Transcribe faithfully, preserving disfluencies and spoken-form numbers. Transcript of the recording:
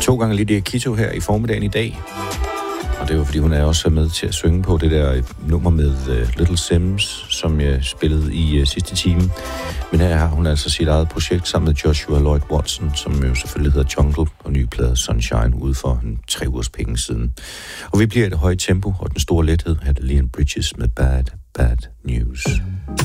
to gange Lydia Kito her i formiddagen i dag. Og det var, fordi hun er også med til at synge på det der nummer med uh, Little Sims, som jeg spillede i uh, sidste time. Men her har hun altså sit eget projekt sammen med Joshua Lloyd Watson, som jo selvfølgelig hedder Jungle, og nye plade Sunshine, ude for en tre ugers penge siden. Og vi bliver i det høje tempo, og den store lethed her er Leon Bridges med Bad, Bad News.